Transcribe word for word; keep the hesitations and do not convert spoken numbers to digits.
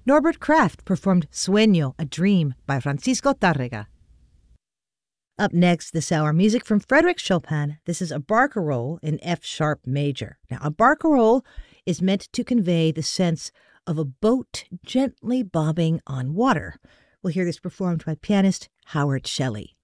Norbert Kraft performed Sueño, a Dream by Francisco Tárrega. Up next this hour, music from Frédéric Chopin. This is a barcarolle in F-sharp major. Now, a barcarolle is meant to convey the sense of a boat gently bobbing on water. We'll hear this performed by pianist Howard Shelley.